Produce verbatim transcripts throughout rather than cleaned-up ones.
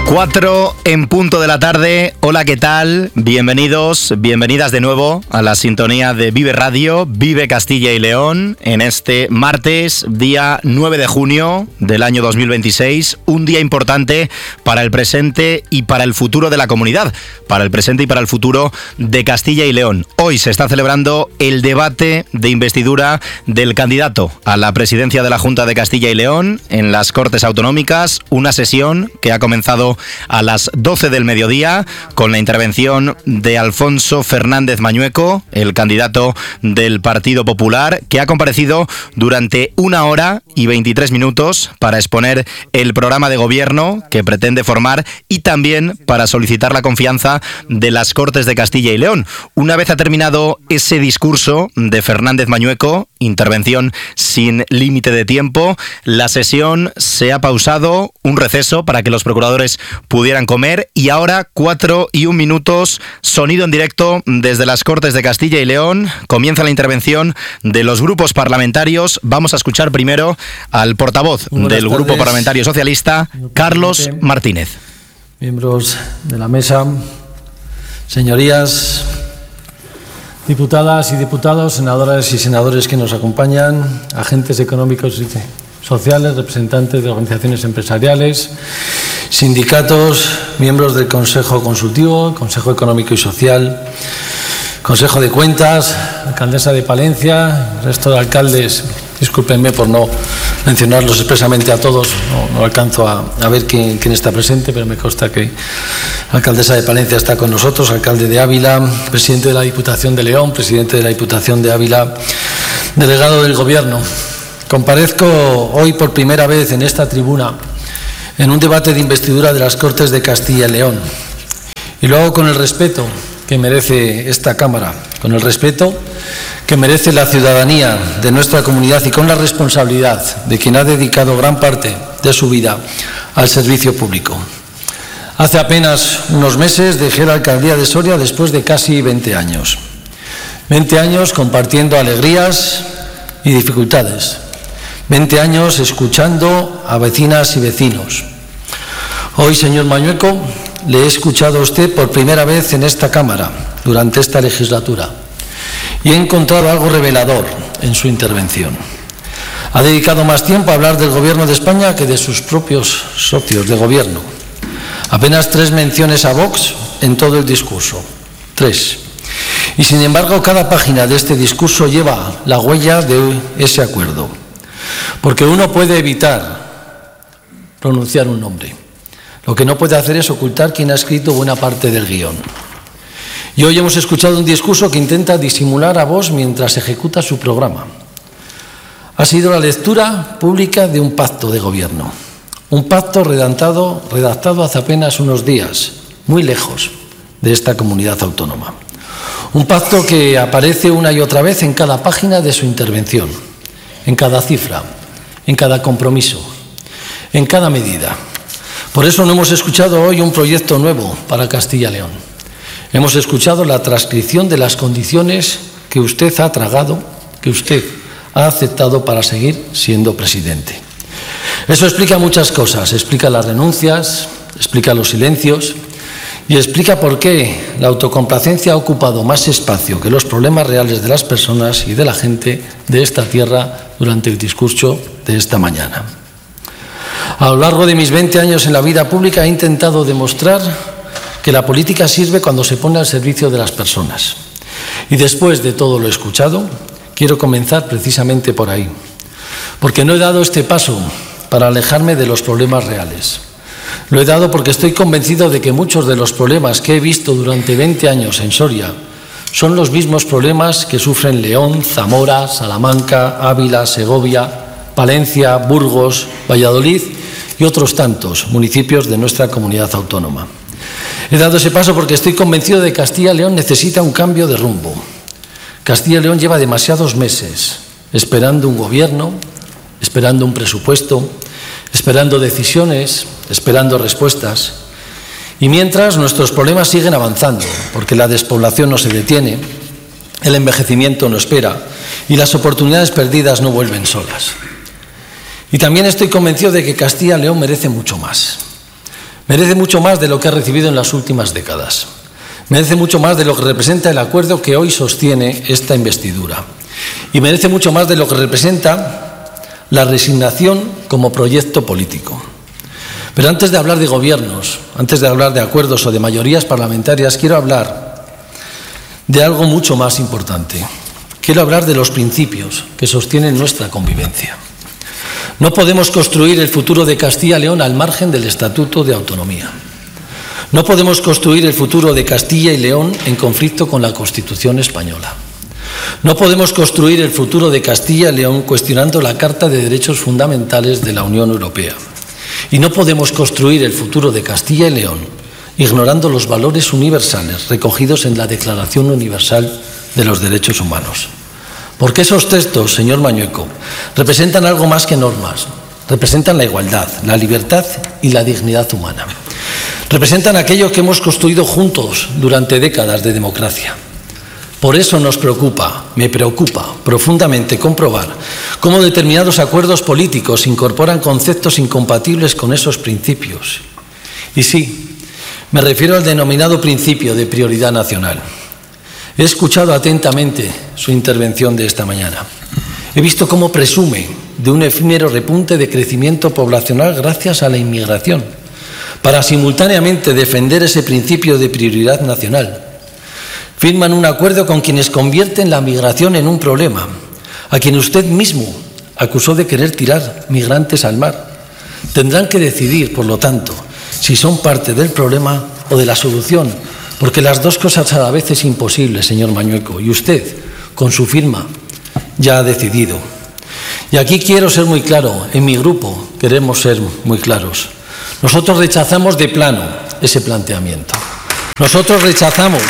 Cuatro en punto de la tarde. Hola, ¿qué tal? Bienvenidos, bienvenidas de nuevo a la sintonía de Vive Radio, Vive Castilla y León, en este martes, día nueve de junio del año dos mil veintiséis. Un día importante para el presente y para el futuro de la comunidad, para el presente y para el futuro de Castilla y León. Hoy se está celebrando el debate de investidura del candidato a la presidencia de la Junta de Castilla y León en las Cortes Autonómicas, una sesión que ha comenzado a las doce del mediodía con la intervención de Alfonso Fernández Mañueco, el candidato del Partido Popular, que ha comparecido durante una hora y veintitrés minutos para exponer el programa de gobierno que pretende formar y también para solicitar la confianza de las Cortes de Castilla y León. Una vez ha terminado ese discurso de Fernández Mañueco, intervención sin límite de tiempo, la sesión se ha pausado, un receso para que los procuradores pudieran comer, y ahora cuatro y un minutos, sonido en directo desde las Cortes de Castilla y León. Comienza la intervención de los grupos parlamentarios. Vamos a escuchar primero al portavoz Buenas del tardes. Grupo Parlamentario Socialista, Carlos Martínez. Miembros de la mesa, señorías, diputadas y diputados, senadoras y senadores que nos acompañan, agentes económicos y sociales, representantes de organizaciones empresariales, sindicatos, miembros del Consejo Consultivo, Consejo Económico y Social, Consejo de Cuentas, alcaldesa de Palencia, resto de alcaldes. Discúlpenme por no mencionarlos expresamente a todos, no, no alcanzo a, a ver quién, quién está presente, pero me consta que la alcaldesa de Palencia está con nosotros, alcalde de Ávila, presidente de la Diputación de León, presidente de la Diputación de Ávila, delegado del Gobierno. Comparezco hoy por primera vez en esta tribuna en un debate de investidura de las Cortes de Castilla y León. Y lo hago con el respeto que merece esta Cámara, con el respeto que merece la ciudadanía de nuestra comunidad y con la responsabilidad de quien ha dedicado gran parte de su vida al servicio público. Hace apenas unos meses dejé la alcaldía de Soria después de casi veinte años. veinte años compartiendo alegrías y dificultades. veinte años escuchando a vecinas y vecinos. Hoy, señor Mañueco, le he escuchado a usted por primera vez en esta Cámara durante esta legislatura y he encontrado algo revelador en su intervención. Ha dedicado más tiempo a hablar del Gobierno de España que de sus propios socios de gobierno. Apenas tres menciones a Vox en todo el discurso. Tres. Y sin embargo, cada página de este discurso lleva la huella de ese acuerdo. Porque uno puede evitar pronunciar un nombre. Lo que no puede hacer es ocultar quién ha escrito buena parte del guión. Y hoy hemos escuchado un discurso que intenta disimular a Vox mientras ejecuta su programa. Ha sido la lectura pública de un pacto de gobierno. Un pacto redactado, redactado hace apenas unos días, muy lejos de esta comunidad autónoma. Un pacto que aparece una y otra vez en cada página de su intervención, en cada cifra, en cada compromiso, en cada medida. Por eso no hemos escuchado hoy un proyecto nuevo para Castilla y León. Hemos escuchado la transcripción de las condiciones que usted ha tragado, que usted ha aceptado para seguir siendo presidente. Eso explica muchas cosas. Explica las renuncias, explica los silencios y explica por qué la autocomplacencia ha ocupado más espacio que los problemas reales de las personas y de la gente de esta tierra durante el discurso de esta mañana. A lo largo de mis veinte años en la vida pública he intentado demostrar que la política sirve cuando se pone al servicio de las personas. Y después de todo lo escuchado, quiero comenzar precisamente por ahí. Porque no he dado este paso para alejarme de los problemas reales. Lo he dado porque estoy convencido de que muchos de los problemas que he visto durante veinte años en Soria son los mismos problemas que sufren León, Zamora, Salamanca, Ávila, Segovia, Palencia, Burgos, Valladolid y otros tantos municipios de nuestra comunidad autónoma. He dado ese paso porque estoy convencido de que Castilla y León necesita un cambio de rumbo. Castilla y León lleva demasiados meses esperando un gobierno, esperando un presupuesto, esperando decisiones, esperando respuestas. Y mientras nuestros problemas siguen avanzando, porque la despoblación no se detiene, el envejecimiento no espera y las oportunidades perdidas no vuelven solas. Y también estoy convencido de que Castilla y León merece mucho más. Merece mucho más de lo que ha recibido en las últimas décadas. Merece mucho más de lo que representa el acuerdo que hoy sostiene esta investidura. Y merece mucho más de lo que representa la resignación como proyecto político. Pero antes de hablar de gobiernos, antes de hablar de acuerdos o de mayorías parlamentarias, quiero hablar de algo mucho más importante. Quiero hablar de los principios que sostienen nuestra convivencia. No podemos construir el futuro de Castilla y León al margen del Estatuto de Autonomía. No podemos construir el futuro de Castilla y León en conflicto con la Constitución española. No podemos construir el futuro de Castilla y León cuestionando la Carta de Derechos Fundamentales de la Unión Europea. Y no podemos construir el futuro de Castilla y León ignorando los valores universales recogidos en la Declaración Universal de los Derechos Humanos. Porque esos textos, señor Mañueco, representan algo más que normas, representan la igualdad, la libertad y la dignidad humana. Representan aquello que hemos construido juntos durante décadas de democracia. Por eso nos preocupa, me preocupa profundamente comprobar cómo determinados acuerdos políticos incorporan conceptos incompatibles con esos principios. Y sí, me refiero al denominado principio de prioridad nacional. He escuchado atentamente su intervención de esta mañana. He visto cómo presume de un efímero repunte de crecimiento poblacional gracias a la inmigración, para simultáneamente defender ese principio de prioridad nacional. Firman un acuerdo con quienes convierten la migración en un problema, a quien usted mismo acusó de querer tirar migrantes al mar. Tendrán que decidir, por lo tanto, si son parte del problema o de la solución, porque las dos cosas a la vez es imposible, señor Mañueco, y usted, con su firma, ya ha decidido. Y aquí quiero ser muy claro, en mi grupo queremos ser muy claros. Nosotros rechazamos de plano ese planteamiento. Nosotros rechazamos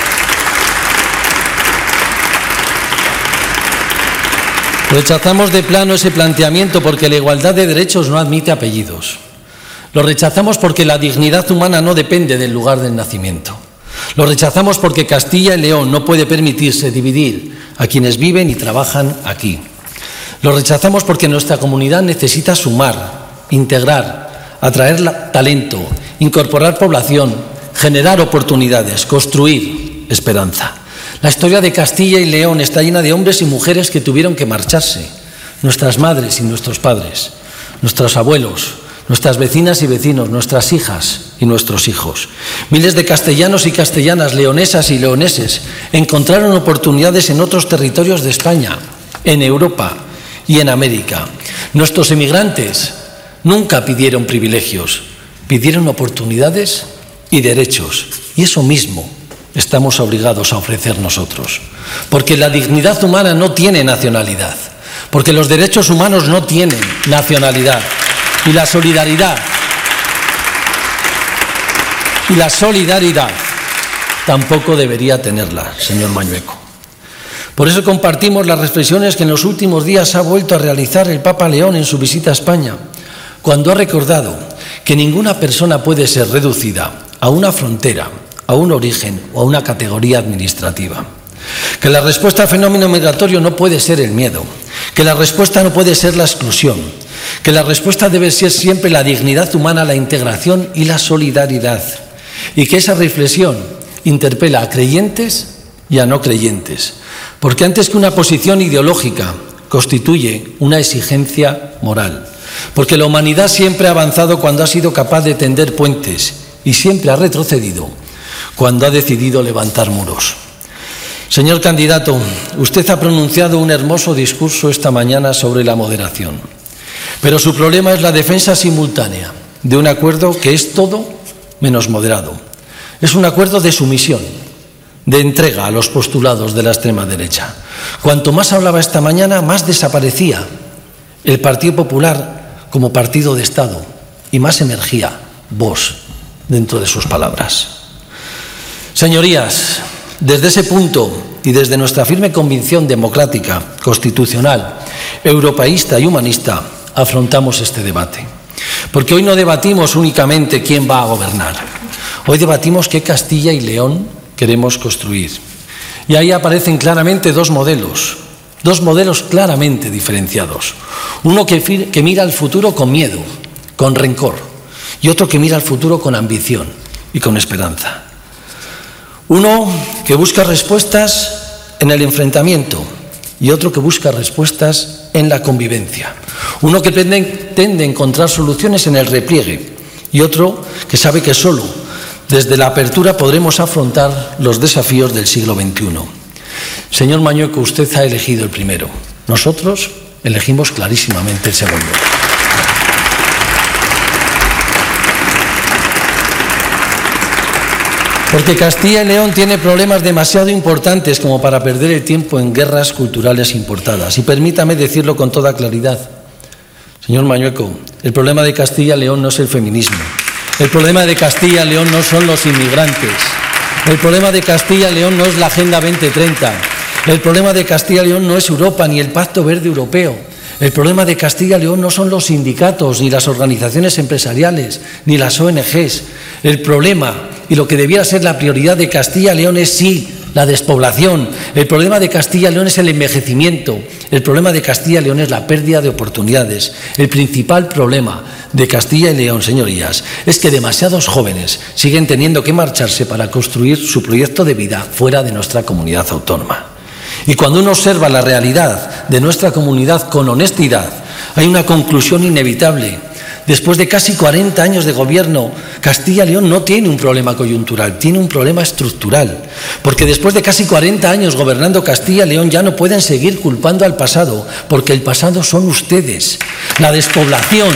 Rechazamos de plano ese planteamiento porque la igualdad de derechos no admite apellidos. Lo rechazamos porque la dignidad humana no depende del lugar del nacimiento. Lo rechazamos porque Castilla y León no puede permitirse dividir a quienes viven y trabajan aquí. Lo rechazamos porque nuestra comunidad necesita sumar, integrar, atraer talento, incorporar población, generar oportunidades, construir esperanza. La historia de Castilla y León está llena de hombres y mujeres que tuvieron que marcharse, nuestras madres y nuestros padres, nuestros abuelos, nuestras vecinas y vecinos, nuestras hijas y nuestros hijos. Miles de castellanos y castellanas, leonesas y leoneses, encontraron oportunidades en otros territorios de España, en Europa y en América. Nuestros emigrantes nunca pidieron privilegios, pidieron oportunidades y derechos, y eso mismo estamos obligados a ofrecer nosotros. Porque la dignidad humana no tiene nacionalidad, porque los derechos humanos no tienen nacionalidad, y la solidaridad, y la solidaridad tampoco debería tenerla, señor Mañueco. Por eso compartimos las reflexiones que en los últimos días ha vuelto a realizar el Papa León en su visita a España, cuando ha recordado que ninguna persona puede ser reducida a una frontera, a un origen o a una categoría administrativa. Que la respuesta al fenómeno migratorio no puede ser el miedo, que la respuesta no puede ser la exclusión, que la respuesta debe ser siempre la dignidad humana, la integración y la solidaridad, y que esa reflexión interpela a creyentes y a no creyentes, porque antes que una posición ideológica constituye una exigencia moral, porque la humanidad siempre ha avanzado cuando ha sido capaz de tender puentes y siempre ha retrocedido cuando ha decidido levantar muros. Señor candidato, usted ha pronunciado un hermoso discurso esta mañana sobre la moderación, pero su problema es la defensa simultánea de un acuerdo que es todo menos moderado. Es un acuerdo de sumisión, de entrega a los postulados de la extrema derecha. Cuanto más hablaba esta mañana, más desaparecía el Partido Popular como partido de Estado y más emergía Vox dentro de sus palabras. Señorías, desde ese punto y desde nuestra firme convicción democrática, constitucional, europeísta y humanista, afrontamos este debate. Porque hoy no debatimos únicamente quién va a gobernar. Hoy debatimos qué Castilla y León queremos construir. Y ahí aparecen claramente dos modelos, dos modelos claramente diferenciados. Uno que, que mira al futuro con miedo, con rencor, y otro que mira al futuro con ambición y con esperanza. Uno que busca respuestas en el enfrentamiento y otro que busca respuestas en la convivencia. Uno que tende a encontrar soluciones en el repliegue y otro que sabe que solo desde la apertura podremos afrontar los desafíos del siglo veintiuno. Señor Mañueco, usted ha elegido el primero. Nosotros elegimos clarísimamente el segundo. Porque Castilla y León tiene problemas demasiado importantes como para perder el tiempo en guerras culturales importadas. Y permítame decirlo con toda claridad. Señor Mañueco, el problema de Castilla y León no es el feminismo. El problema de Castilla y León no son los inmigrantes. El problema de Castilla y León no es la Agenda veinte treinta. El problema de Castilla y León no es Europa ni el Pacto Verde Europeo. El problema de Castilla y León no son los sindicatos, ni las organizaciones empresariales, ni las O N Ges. El problema, y lo que debiera ser la prioridad de Castilla y León, es sí la despoblación. El problema de Castilla y León es el envejecimiento. El problema de Castilla y León es la pérdida de oportunidades. El principal problema de Castilla y León, señorías, es que demasiados jóvenes siguen teniendo que marcharse para construir su proyecto de vida fuera de nuestra comunidad autónoma. Y cuando uno observa la realidad de nuestra comunidad con honestidad, hay una conclusión inevitable. Después de casi cuarenta años de gobierno, Castilla y León no tiene un problema coyuntural, tiene un problema estructural. Porque después de casi cuarenta años gobernando Castilla y León ya no pueden seguir culpando al pasado, porque el pasado son ustedes. La despoblación,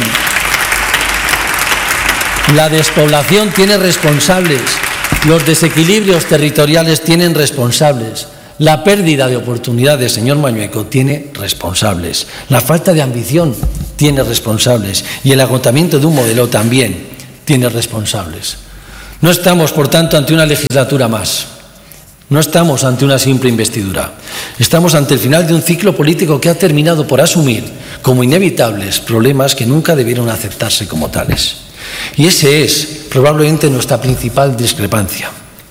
la despoblación tiene responsables, los desequilibrios territoriales tienen responsables. La pérdida de oportunidades, señor Mañueco, tiene responsables. La falta de ambición tiene responsables. Y el agotamiento de un modelo también tiene responsables. No estamos, por tanto, ante una legislatura más. No estamos ante una simple investidura. Estamos ante el final de un ciclo político que ha terminado por asumir como inevitables problemas que nunca debieron aceptarse como tales. Y ese es probablemente nuestra principal discrepancia.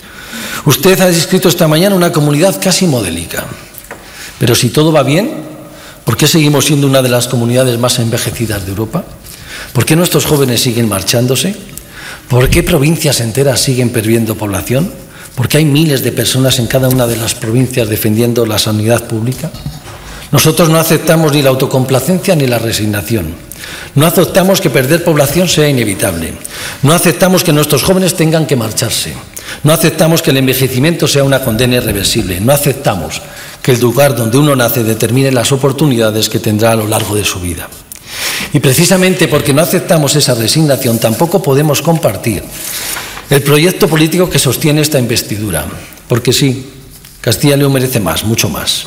Usted ha descrito esta mañana una comunidad casi modélica. Pero si todo va bien, ¿por qué seguimos siendo una de las comunidades más envejecidas de Europa? ¿Por qué nuestros jóvenes siguen marchándose? ¿Por qué provincias enteras siguen perdiendo población? ¿Por qué hay miles de personas en cada una de las provincias defendiendo la sanidad pública? Nosotros no aceptamos ni la autocomplacencia ni la resignación. No aceptamos que perder población sea inevitable. No aceptamos que nuestros jóvenes tengan que marcharse. No aceptamos que el envejecimiento sea una condena irreversible. No aceptamos que el lugar donde uno nace determine las oportunidades que tendrá a lo largo de su vida. Y precisamente porque no aceptamos esa resignación, tampoco podemos compartir el proyecto político que sostiene esta investidura. Porque sí, Castilla y León merece más, mucho más.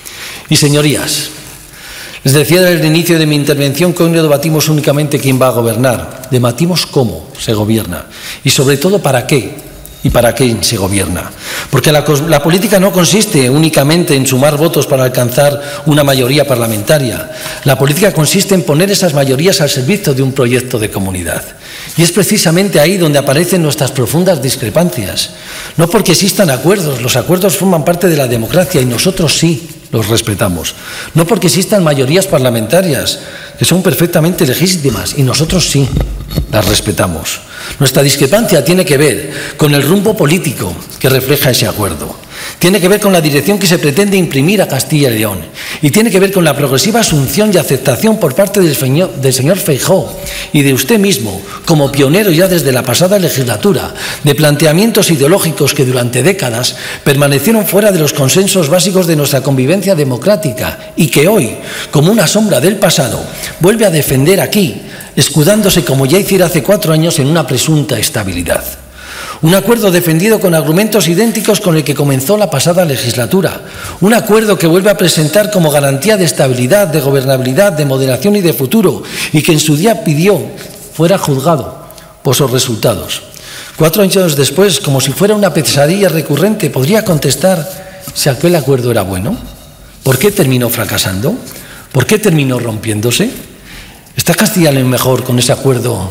Y señorías, les decía desde el inicio de mi intervención que hoy no debatimos únicamente quién va a gobernar, debatimos cómo se gobierna y sobre todo para qué y para quién se gobierna. Porque la, la política no consiste únicamente en sumar votos para alcanzar una mayoría parlamentaria. La política consiste en poner esas mayorías al servicio de un proyecto de comunidad. Y es precisamente ahí donde aparecen nuestras profundas discrepancias. No porque existan acuerdos, los acuerdos forman parte de la democracia y nosotros sí los respetamos. No porque existan mayorías parlamentarias, que son perfectamente legítimas, y nosotros sí las respetamos. Nuestra discrepancia tiene que ver con el rumbo político que refleja ese acuerdo. Tiene que ver con la dirección que se pretende imprimir a Castilla y León. Y tiene que ver con la progresiva asunción y aceptación por parte del señor, del señor Feijóo y de usted mismo, como pionero ya desde la pasada legislatura, de planteamientos ideológicos que durante décadas permanecieron fuera de los consensos básicos de nuestra convivencia democrática y que hoy, como una sombra del pasado, vuelve a defender aquí, escudándose como ya hiciera hace cuatro años en una presunta estabilidad. Un acuerdo defendido con argumentos idénticos con el que comenzó la pasada legislatura. Un acuerdo que vuelve a presentar como garantía de estabilidad, de gobernabilidad, de moderación y de futuro, y que en su día pidió fuera juzgado por sus resultados. Cuatro años después, como si fuera una pesadilla recurrente, podría contestar si aquel acuerdo era bueno. ¿Por qué terminó fracasando? ¿Por qué terminó rompiéndose? ¿Está Castilla y León mejor con ese acuerdo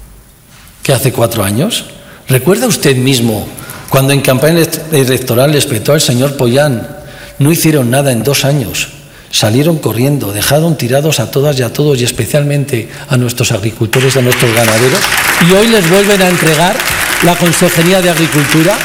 que hace cuatro años? ¿Recuerda usted mismo cuando en campaña electoral le espetó al señor Pollán? No hicieron nada en dos años. salieron corriendo, dejaron tirados a todas y a todos y especialmente a nuestros agricultores y a nuestros ganaderos, y hoy les vuelven a entregar la Consejería de Agricultura.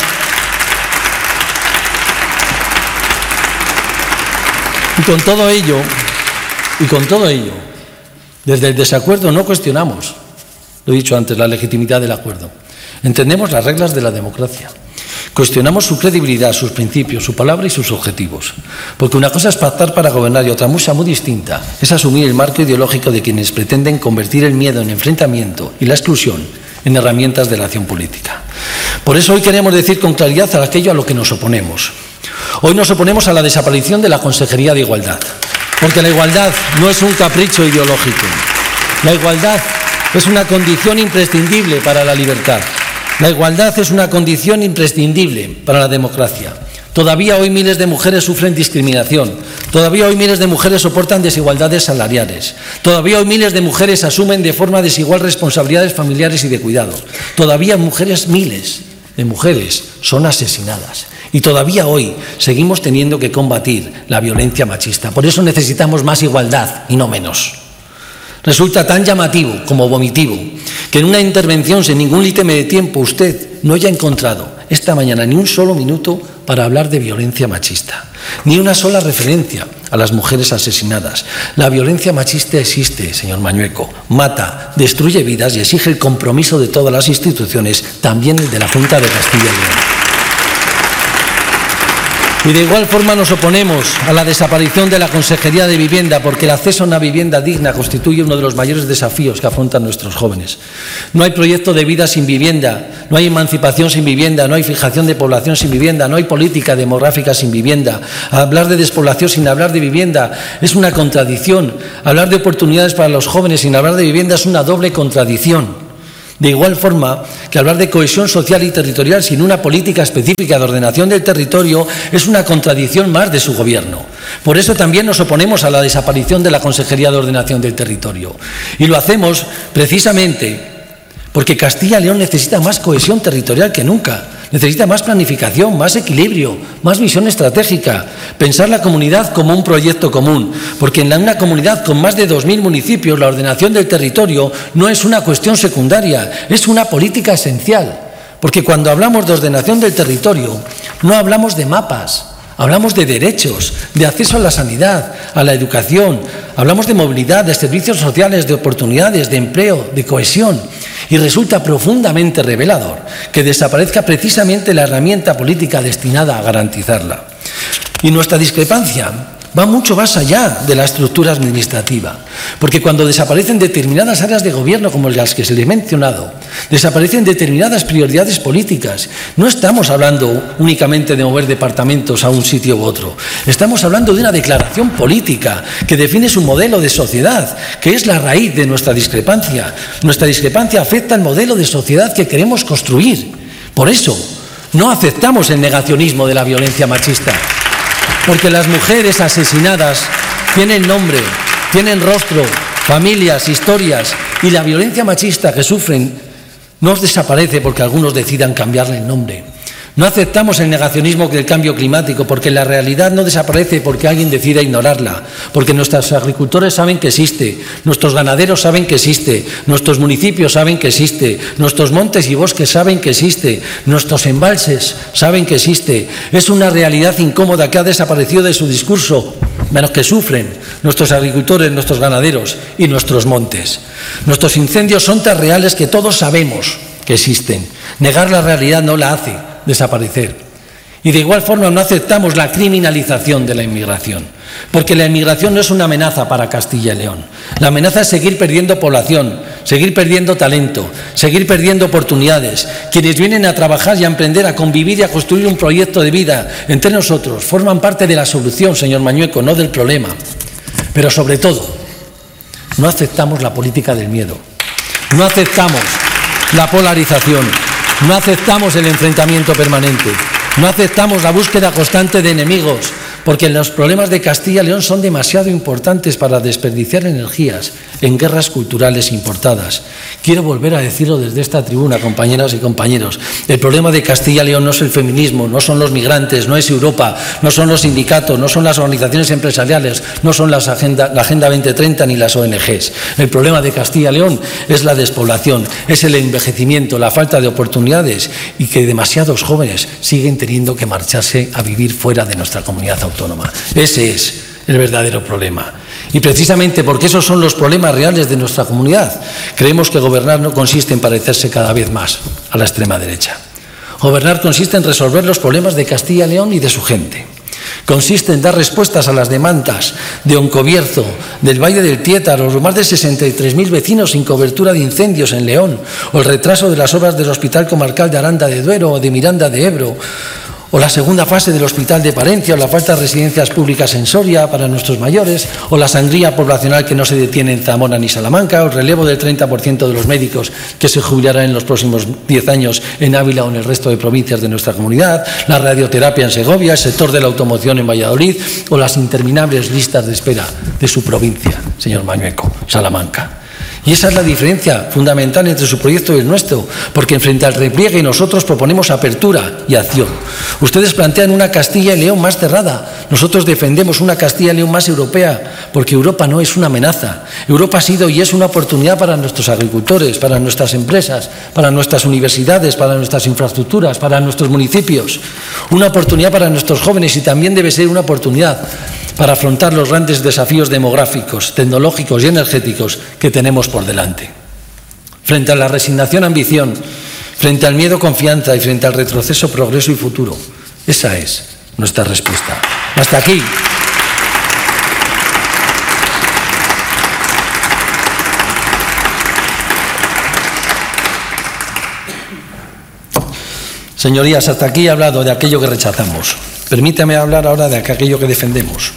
Y con todo ello, y con todo ello, desde el desacuerdo no cuestionamos, lo he dicho antes, la legitimidad del acuerdo. Entendemos las reglas de la democracia. Cuestionamos su credibilidad, sus principios, su palabra y sus objetivos. Porque una cosa es pactar para gobernar y otra cosa muy distinta es asumir el marco ideológico de quienes pretenden convertir el miedo en enfrentamiento y la exclusión en herramientas de la acción política. Por eso hoy queremos decir con claridad a aquello a lo que nos oponemos. Hoy nos oponemos a la desaparición de la Consejería de Igualdad, porque la igualdad no es un capricho ideológico. La igualdad es una condición imprescindible para la libertad. La igualdad es una condición imprescindible para la democracia. Todavía hoy miles de mujeres sufren discriminación. Todavía hoy miles de mujeres soportan desigualdades salariales. Todavía hoy miles de mujeres asumen de forma desigual responsabilidades familiares y de cuidado. Todavía mujeres, miles de mujeres, son asesinadas. Y todavía hoy seguimos teniendo que combatir la violencia machista. Por eso necesitamos más igualdad y no menos. Resulta tan llamativo como vomitivo que en una intervención sin ningún límite de tiempo usted no haya encontrado esta mañana ni un solo minuto para hablar de violencia machista, ni una sola referencia a las mujeres asesinadas. La violencia machista existe, señor Mañueco, mata, destruye vidas y exige el compromiso de todas las instituciones, también el de la Junta de Castilla y León. Y de igual forma nos oponemos a la desaparición de la Consejería de Vivienda, porque el acceso a una vivienda digna constituye uno de los mayores desafíos que afrontan nuestros jóvenes. No hay proyecto de vida sin vivienda, no hay emancipación sin vivienda, no hay fijación de población sin vivienda, no hay política demográfica sin vivienda. Hablar de despoblación sin hablar de vivienda es una contradicción. Hablar de oportunidades para los jóvenes sin hablar de vivienda es una doble contradicción. De igual forma que hablar de cohesión social y territorial sin una política específica de ordenación del territorio es una contradicción más de su gobierno. Por eso también nos oponemos a la desaparición de la Consejería de Ordenación del Territorio. Y lo hacemos precisamente porque Castilla y León necesita más cohesión territorial que nunca. Necesita más planificación, más equilibrio, más visión estratégica, pensar la comunidad como un proyecto común, porque en una comunidad con más de dos mil municipios la ordenación del territorio no es una cuestión secundaria, es una política esencial, porque cuando hablamos de ordenación del territorio no hablamos de mapas, hablamos de derechos, de acceso a la sanidad, a la educación, hablamos de movilidad, de servicios sociales, de oportunidades, de empleo, de cohesión. Y resulta profundamente revelador que desaparezca precisamente la herramienta política destinada a garantizarla. Y nuestra discrepancia va mucho más allá de la estructura administrativa, porque cuando desaparecen determinadas áreas de gobierno como las que se les he mencionado, desaparecen determinadas prioridades políticas. No estamos hablando únicamente de mover departamentos a un sitio u otro, estamos hablando de una declaración política que define su modelo de sociedad, que es la raíz de nuestra discrepancia. Nuestra discrepancia afecta al modelo de sociedad que queremos construir. Por eso, no aceptamos el negacionismo de la violencia machista. Porque las mujeres asesinadas tienen nombre, tienen rostro, familias, historias, y la violencia machista que sufren no desaparece porque algunos decidan cambiarle el nombre. No aceptamos el negacionismo del cambio climático, porque la realidad no desaparece porque alguien decida ignorarla, porque nuestros agricultores saben que existe, nuestros ganaderos saben que existe, nuestros municipios saben que existe, nuestros montes y bosques saben que existe, nuestros embalses saben que existe. Es una realidad incómoda que ha desaparecido de su discurso, menos que sufren nuestros agricultores, nuestros ganaderos y nuestros montes. Nuestros incendios son tan reales que todos sabemos que existen. Negar la realidad no la hace desaparecer. Y de igual forma no aceptamos la criminalización de la inmigración, porque la inmigración no es una amenaza para Castilla y León. La amenaza es seguir perdiendo población, seguir perdiendo talento, seguir perdiendo oportunidades. Quienes vienen a trabajar y a emprender, a convivir y a construir un proyecto de vida entre nosotros forman parte de la solución, señor Mañueco, no del problema. Pero sobre todo, no aceptamos la política del miedo, no aceptamos la polarización, no aceptamos el enfrentamiento permanente, no aceptamos la búsqueda constante de enemigos, porque los problemas de Castilla y León son demasiado importantes para desperdiciar energías en guerras culturales importadas. Quiero volver a decirlo desde esta tribuna, compañeras y compañeros. El problema de Castilla y León no es el feminismo, no son los migrantes, no es Europa, no son los sindicatos, no son las organizaciones empresariales, no son las agenda, la Agenda veinte treinta ni las O N Ges. El problema de Castilla y León es la despoblación, es el envejecimiento, la falta de oportunidades y que demasiados jóvenes siguen teniendo que marcharse a vivir fuera de nuestra comunidad autónoma. Ese es el verdadero problema. Y precisamente porque esos son los problemas reales de nuestra comunidad, creemos que gobernar no consiste en parecerse cada vez más a la extrema derecha. Gobernar consiste en resolver los problemas de Castilla y León y de su gente. Consiste en dar respuestas a las demandas de Oncobierzo, del Valle del Tiétaro, los más de sesenta y tres mil vecinos sin cobertura de incendios en León, o el retraso de las obras del Hospital Comarcal de Aranda de Duero o de Miranda de Ebro, o la segunda fase del Hospital de Palencia, o la falta de residencias públicas en Soria para nuestros mayores, o la sangría poblacional que no se detiene en Zamora ni Salamanca, o el relevo del treinta por ciento de los médicos que se jubilarán en los próximos diez años en Ávila o en el resto de provincias de nuestra comunidad, la radioterapia en Segovia, el sector de la automoción en Valladolid, o las interminables listas de espera de su provincia, señor Mañueco, Salamanca. Y esa es la diferencia fundamental entre su proyecto y el nuestro, porque frente al repliegue nosotros proponemos apertura y acción. Ustedes plantean una Castilla y León más cerrada, nosotros defendemos una Castilla y León más europea, porque Europa no es una amenaza. Europa ha sido y es una oportunidad para nuestros agricultores, para nuestras empresas, para nuestras universidades, para nuestras infraestructuras, para nuestros municipios. Una oportunidad para nuestros jóvenes y también debe ser una oportunidad para afrontar los grandes desafíos demográficos, tecnológicos y energéticos que tenemos por delante. Frente a la resignación, ambición, frente al miedo, confianza y frente al retroceso, progreso y futuro. Esa es nuestra respuesta. Hasta aquí. Señorías, hasta aquí he hablado de aquello que rechazamos. Permítame hablar ahora de aquello que defendemos.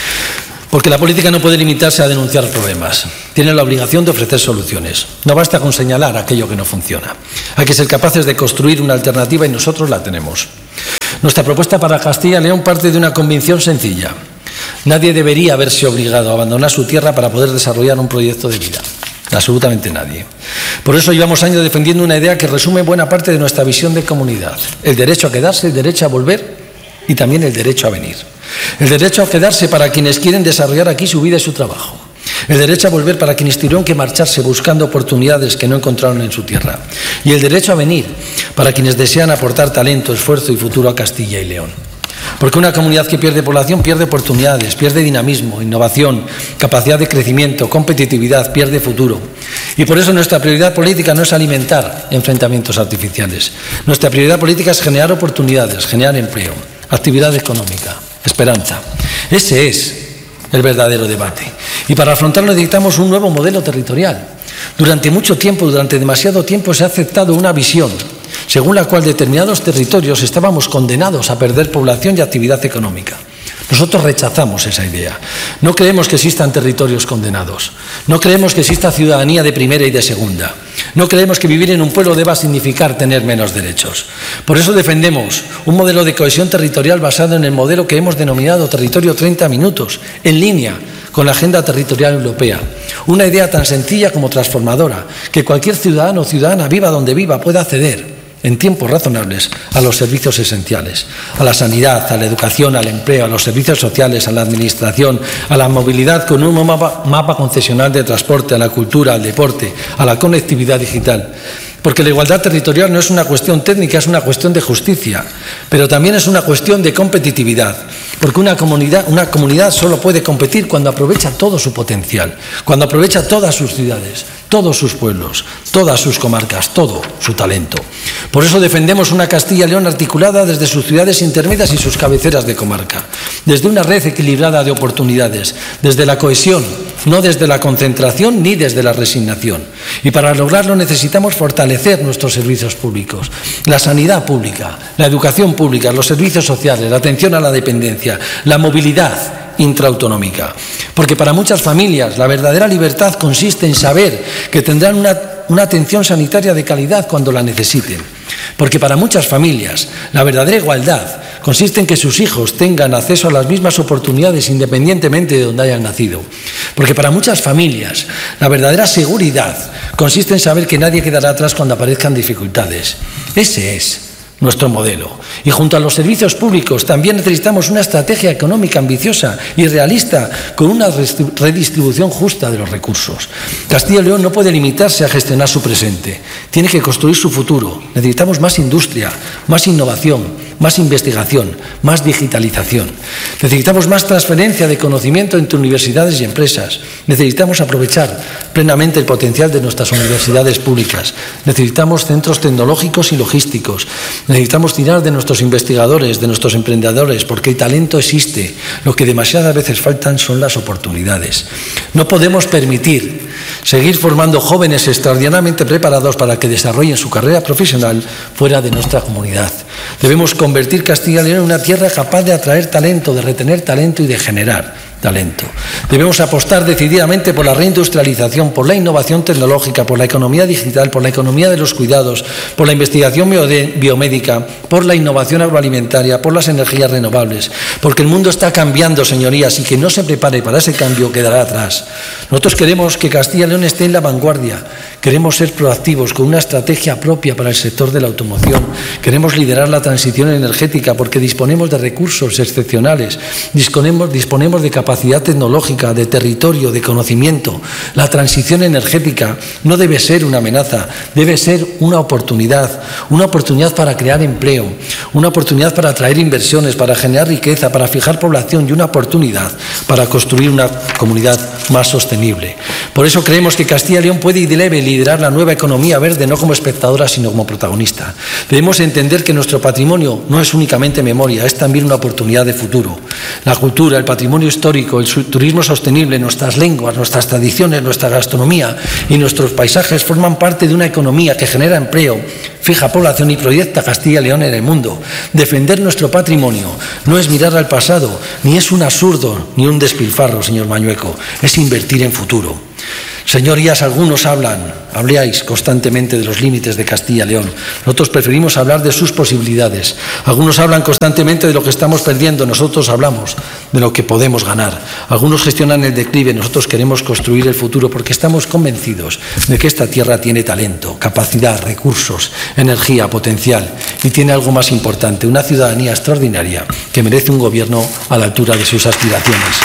Porque la política no puede limitarse a denunciar problemas. Tiene la obligación de ofrecer soluciones. No basta con señalar aquello que no funciona. Hay que ser capaces de construir una alternativa y nosotros la tenemos. Nuestra propuesta para Castilla y León parte de una convicción sencilla. Nadie debería verse obligado a abandonar su tierra para poder desarrollar un proyecto de vida. Absolutamente nadie. Por eso llevamos años defendiendo una idea que resume buena parte de nuestra visión de comunidad. El derecho a quedarse, el derecho a volver y también el derecho a venir. El derecho a quedarse para quienes quieren desarrollar aquí su vida y su trabajo. El derecho a volver para quienes tuvieron que marcharse buscando oportunidades que no encontraron en su tierra. Y el derecho a venir para quienes desean aportar talento, esfuerzo y futuro a Castilla y León. Porque una comunidad que pierde población pierde oportunidades, pierde dinamismo, innovación, capacidad de crecimiento, competitividad, pierde futuro. Y por eso nuestra prioridad política no es alimentar enfrentamientos artificiales. Nuestra prioridad política es generar oportunidades, generar empleo, actividad económica, esperanza. Ese es el verdadero debate. Y para afrontarlo necesitamos un nuevo modelo territorial. Durante mucho tiempo, durante demasiado tiempo, se ha aceptado una visión según la cual determinados territorios estábamos condenados a perder población y actividad económica. Nosotros rechazamos esa idea. No creemos que existan territorios condenados. No creemos que exista ciudadanía de primera y de segunda. No creemos que vivir en un pueblo deba significar tener menos derechos. Por eso defendemos un modelo de cohesión territorial basado en el modelo que hemos denominado Territorio treinta minutos, en línea con la Agenda Territorial Europea. Una idea tan sencilla como transformadora, que cualquier ciudadano o ciudadana, viva donde viva, pueda acceder en tiempos razonables a los servicios esenciales, a la sanidad, a la educación, al empleo, a los servicios sociales, a la administración, a la movilidad con un mapa, mapa concesional de transporte, a la cultura, al deporte, a la conectividad digital. Porque la igualdad territorial no es una cuestión técnica, es una cuestión de justicia, pero también es una cuestión de competitividad, porque una comunidad, una comunidad solo puede competir cuando aprovecha todo su potencial, cuando aprovecha todas sus ciudades, todos sus pueblos, todas sus comarcas, todo su talento. Por eso defendemos una Castilla y León articulada desde sus ciudades intermedias y sus cabeceras de comarca, desde una red equilibrada de oportunidades, desde la cohesión, no desde la concentración ni desde la resignación. Y para lograrlo necesitamos fortalecer nuestros servicios públicos, la sanidad pública, la educación pública, los servicios sociales, la atención a la dependencia, la movilidad intraautonómica. Porque para muchas familias la verdadera libertad consiste en saber que tendrán una una atención sanitaria de calidad cuando la necesiten. Porque para muchas familias la verdadera igualdad consiste en que sus hijos tengan acceso a las mismas oportunidades independientemente de donde hayan nacido. Porque para muchas familias la verdadera seguridad consiste en saber que nadie quedará atrás cuando aparezcan dificultades. Ese es nuestro modelo. Y junto a los servicios públicos también necesitamos una estrategia económica ambiciosa y realista con una redistribución justa de los recursos. Castilla y León no puede limitarse a gestionar su presente. Tiene que construir su futuro. Necesitamos más industria, más innovación, más investigación, más digitalización. Necesitamos más transferencia de conocimiento entre universidades y empresas. Necesitamos aprovechar plenamente el potencial de nuestras universidades públicas. Necesitamos centros tecnológicos y logísticos. Necesitamos tirar de nuestros investigadores, de nuestros emprendedores, porque el talento existe. Lo que demasiadas veces faltan son las oportunidades. No podemos permitir seguir formando jóvenes extraordinariamente preparados para que desarrollen su carrera profesional fuera de nuestra comunidad. Debemos convertir Castilla y León en una tierra capaz de atraer talento, de retener talento y de generar talento. Debemos apostar decididamente por la reindustrialización, por la innovación tecnológica, por la economía digital, por la economía de los cuidados, por la investigación biomédica, por la innovación agroalimentaria, por las energías renovables, porque el mundo está cambiando, señorías, y quien no se prepare para ese cambio quedará atrás. Nosotros queremos que Castilla y León esté en la vanguardia, queremos ser proactivos con una estrategia propia para el sector de la automoción, queremos liderar la transición energética porque disponemos de recursos excepcionales, disponemos, disponemos de capacidad tecnológica, de territorio, de conocimiento. La transición energética no debe ser una amenaza, debe ser una oportunidad, una oportunidad para crear empleo, una oportunidad para atraer inversiones, para generar riqueza, para fijar población y una oportunidad para construir una comunidad más sostenible. Por eso creemos que Castilla y León puede y debe liderar la nueva economía verde no como espectadora sino como protagonista. Debemos entender que nuestro patrimonio no es únicamente memoria, es también una oportunidad de futuro. La cultura, el patrimonio histórico, el turismo sostenible, nuestras lenguas, nuestras tradiciones, nuestra gastronomía y nuestros paisajes forman parte de una economía que genera empleo, fija población y proyecta Castilla y León en el mundo. Defender nuestro patrimonio no es mirar al pasado, ni es un absurdo ni un despilfarro, señor Mañueco, es invertir en futuro. Señorías, algunos hablan, habláis constantemente de los límites de Castilla y León. Nosotros preferimos hablar de sus posibilidades. Algunos hablan constantemente de lo que estamos perdiendo, nosotros hablamos de lo que podemos ganar. Algunos gestionan el declive, nosotros queremos construir el futuro porque estamos convencidos de que esta tierra tiene talento, capacidad, recursos, energía, potencial y tiene algo más importante, una ciudadanía extraordinaria que merece un gobierno a la altura de sus aspiraciones.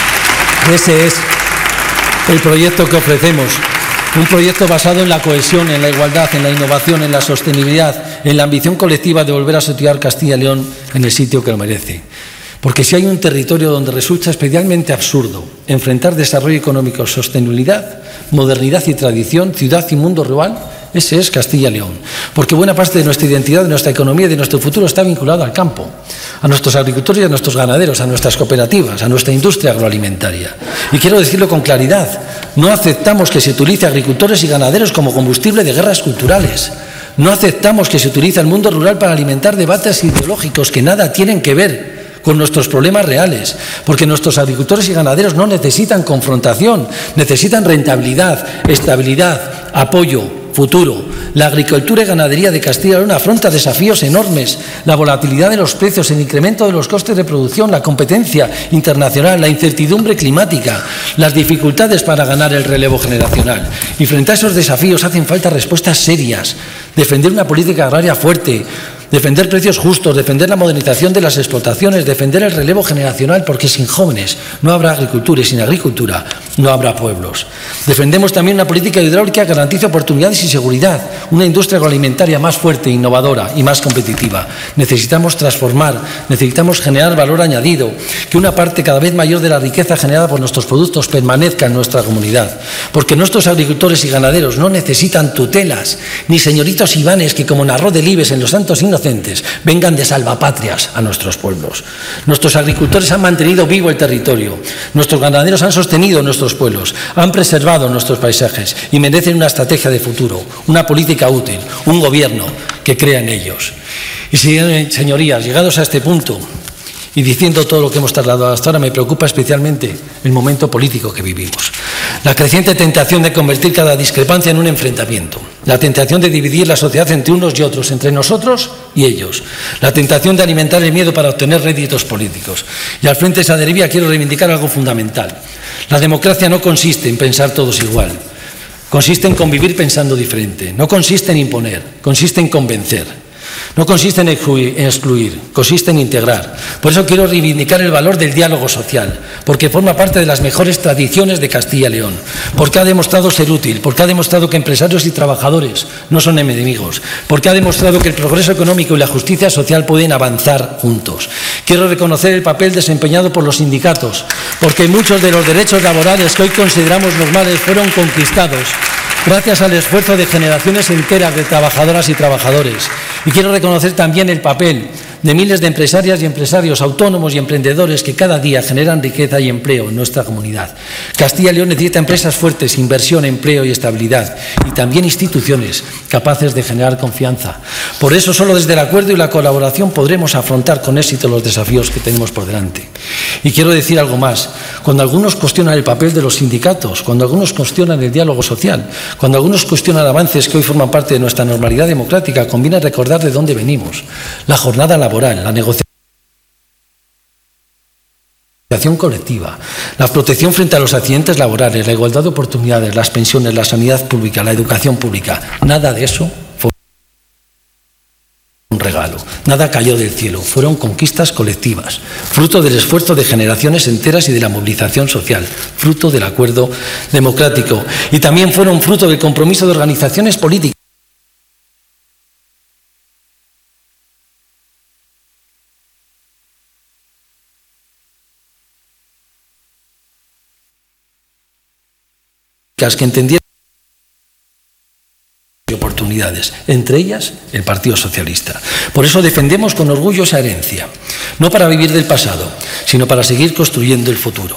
Ese es el proyecto que ofrecemos, un proyecto basado en la cohesión, en la igualdad, en la innovación, en la sostenibilidad, en la ambición colectiva de volver a situar Castilla y León en el sitio que lo merece. Porque si hay un territorio donde resulta especialmente absurdo enfrentar desarrollo económico, sostenibilidad, modernidad y tradición, ciudad y mundo rural, ese es Castilla y León. Porque buena parte de nuestra identidad, de nuestra economía y de nuestro futuro está vinculado al campo, a nuestros agricultores y a nuestros ganaderos, a nuestras cooperativas, a nuestra industria agroalimentaria. Y quiero decirlo con claridad, no aceptamos que se utilice agricultores y ganaderos como combustible de guerras culturales. No aceptamos que se utilice el mundo rural para alimentar debates ideológicos que nada tienen que ver con nuestros problemas reales, porque nuestros agricultores y ganaderos no necesitan confrontación, necesitan rentabilidad, estabilidad, apoyo, futuro. La agricultura y ganadería de Castilla y León afronta desafíos enormes, la volatilidad de los precios, el incremento de los costes de producción, la competencia internacional, la incertidumbre climática, las dificultades para ganar el relevo generacional. Y frente a esos desafíos hacen falta respuestas serias, defender una política agraria fuerte, defender precios justos, defender la modernización de las explotaciones, defender el relevo generacional, porque sin jóvenes no habrá agricultura y sin agricultura no habrá pueblos. Defendemos también una política hidráulica que garantice oportunidades y seguridad, una industria agroalimentaria más fuerte, innovadora y más competitiva. Necesitamos transformar, necesitamos generar valor añadido, que una parte cada vez mayor de la riqueza generada por nuestros productos permanezca en nuestra comunidad, porque nuestros agricultores y ganaderos no necesitan tutelas, ni señoritos Ivanes que, como narró Delibes en Los Santos Inocentes, vengan de salvapatrias a nuestros pueblos. Nuestros agricultores han mantenido vivo el territorio, nuestros ganaderos han sostenido nuestros pueblos, han preservado nuestros paisajes y merecen una estrategia de futuro, una política útil, un gobierno que crea en ellos. Y señorías, llegados a este punto, Y diciendo todo lo que hemos trasladado hasta ahora, me preocupa especialmente el momento político que vivimos. La creciente tentación de convertir cada discrepancia en un enfrentamiento. La tentación de dividir la sociedad entre unos y otros, entre nosotros y ellos. La tentación de alimentar el miedo para obtener réditos políticos. Y al frente de esa deriva quiero reivindicar algo fundamental. La democracia no consiste en pensar todos igual. Consiste en convivir pensando diferente. No consiste en imponer, consiste en convencer. No consiste en excluir, consiste en integrar. Por eso quiero reivindicar el valor del diálogo social, porque forma parte de las mejores tradiciones de Castilla y León, porque ha demostrado ser útil, porque ha demostrado que empresarios y trabajadores no son enemigos, porque ha demostrado que el progreso económico y la justicia social pueden avanzar juntos. Quiero reconocer el papel desempeñado por los sindicatos, porque muchos de los derechos laborales que hoy consideramos normales fueron conquistados gracias al esfuerzo de generaciones enteras de trabajadoras y trabajadores. Y quiero reconocer también el papel de miles de empresarias y empresarios autónomos y emprendedores que cada día generan riqueza y empleo en nuestra comunidad. Castilla y León necesita empresas fuertes, inversión, empleo y estabilidad, y también instituciones capaces de generar confianza. Por eso, solo desde el acuerdo y la colaboración podremos afrontar con éxito los desafíos que tenemos por delante. Y quiero decir algo más. Cuando algunos cuestionan el papel de los sindicatos, cuando algunos cuestionan el diálogo social, cuando algunos cuestionan avances que hoy forman parte de nuestra normalidad democrática, conviene recordar de dónde venimos. La jornada laboral, la negociación colectiva, la protección frente a los accidentes laborales, la igualdad de oportunidades, las pensiones, la sanidad pública, la educación pública. Nada de eso fue un regalo, nada cayó del cielo, fueron conquistas colectivas, fruto del esfuerzo de generaciones enteras y de la movilización social, fruto del acuerdo democrático, y también fueron fruto del compromiso de organizaciones políticas que entendieron oportunidades, entre ellas el Partido Socialista. Por eso defendemos con orgullo esa herencia, no para vivir del pasado, sino para seguir construyendo el futuro.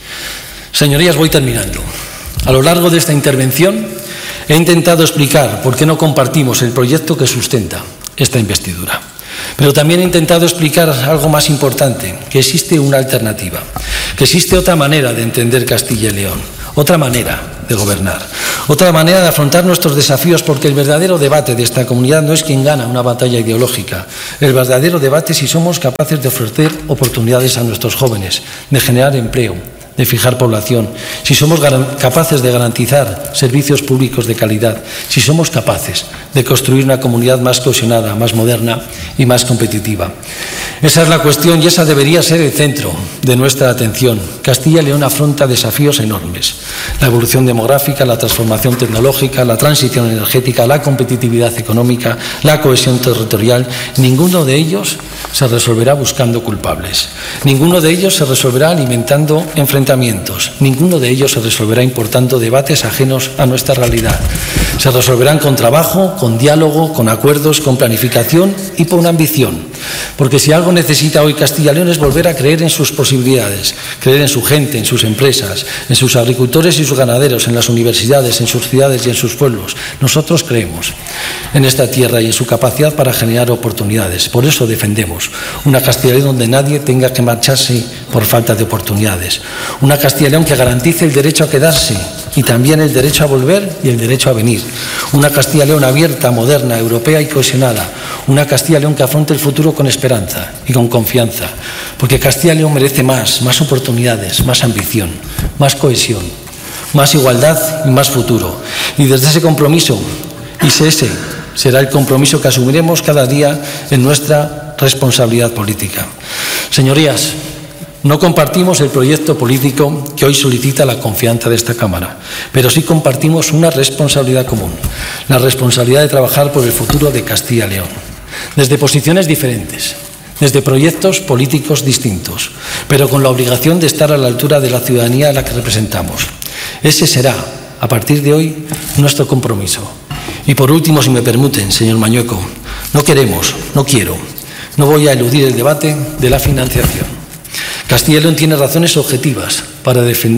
Señorías, voy terminando. A lo largo de esta intervención he intentado explicar por qué no compartimos el proyecto que sustenta esta investidura. Pero también he intentado explicar algo más importante, que existe una alternativa, que existe otra manera de entender Castilla y León, otra manera de gobernar, otra manera de afrontar nuestros desafíos, porque el verdadero debate de esta comunidad no es quién gana una batalla ideológica. El verdadero debate es si somos capaces de ofrecer oportunidades a nuestros jóvenes, de generar empleo, de fijar población, si somos capaces de garantizar servicios públicos de calidad, si somos capaces de construir una comunidad más cohesionada, más moderna y más competitiva. Esa es la cuestión y esa debería ser el centro de nuestra atención. Castilla y León afronta desafíos enormes: la evolución demográfica, la transformación tecnológica, la transición energética, la competitividad económica, la cohesión territorial. Ninguno de ellos se resolverá buscando culpables. Ninguno de ellos se resolverá alimentando enfrentamientos. Ninguno de ellos se resolverá importando debates ajenos a nuestra realidad. Se resolverán con trabajo, con diálogo, con acuerdos, con planificación y con ambición. Porque si algo necesita hoy Castilla y León es volver a creer en sus posibilidades, creer en su gente, en sus empresas, en sus agricultores y sus ganaderos, en las universidades, en sus ciudades y en sus pueblos. Nosotros creemos en esta tierra y en su capacidad para generar oportunidades. Por eso defendemos una Castilla y León donde nadie tenga que marcharse por falta de oportunidades. Una Castilla y León que garantice el derecho a quedarse y también el derecho a volver y el derecho a venir. Una Castilla y León abierta, moderna, europea y cohesionada. Una Castilla y León que afronte el futuro con esperanza y con confianza. Porque Castilla y León merece más, más oportunidades, más ambición, más cohesión, más igualdad y más futuro. Y desde ese compromiso, y ese será el compromiso que asumiremos cada día en nuestra responsabilidad política. Señorías, no compartimos el proyecto político que hoy solicita la confianza de esta Cámara, pero sí compartimos una responsabilidad común, la responsabilidad de trabajar por el futuro de Castilla y León, desde posiciones diferentes, desde proyectos políticos distintos, pero con la obligación de estar a la altura de la ciudadanía a la que representamos. Ese será, a partir de hoy, nuestro compromiso. Y por último, si me permiten, señor Mañueco, no queremos, no quiero, no voy a eludir el debate de la financiación. Castilla y León tiene razones objetivas para defender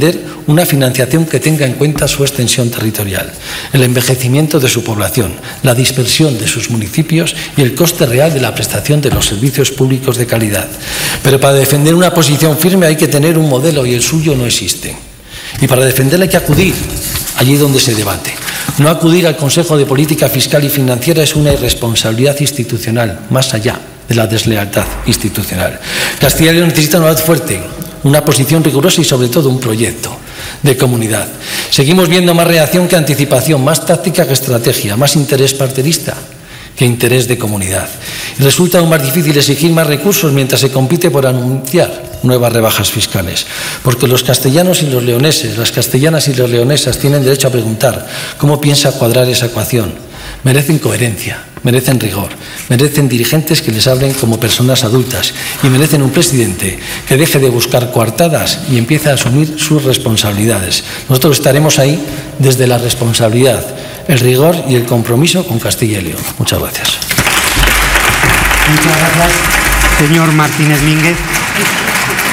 una financiación que tenga en cuenta su extensión territorial, el envejecimiento de su población, la dispersión de sus municipios y el coste real de la prestación de los servicios públicos de calidad. Pero para defender una posición firme hay que tener un modelo y el suyo no existe. Y para defenderla hay que acudir allí donde se debate. No acudir al Consejo de Política Fiscal y Financiera es una irresponsabilidad institucional, más allá de la deslealtad institucional. Castilla y León necesita una voz fuerte, una posición rigurosa y sobre todo un proyecto de comunidad. Seguimos viendo más reacción que anticipación, más táctica que estrategia, más interés partidista que interés de comunidad. Y resulta aún más difícil exigir más recursos mientras se compite por anunciar nuevas rebajas fiscales. Porque los castellanos y los leoneses, las castellanas y las leonesas tienen derecho a preguntar cómo piensa cuadrar esa ecuación. Merecen coherencia, merecen rigor, merecen dirigentes que les hablen como personas adultas y merecen un presidente que deje de buscar coartadas y empiece a asumir sus responsabilidades. Nosotros estaremos ahí desde la responsabilidad, el rigor y el compromiso con Castilla y León. Muchas gracias. Muchas gracias, señor Martínez Mínguez.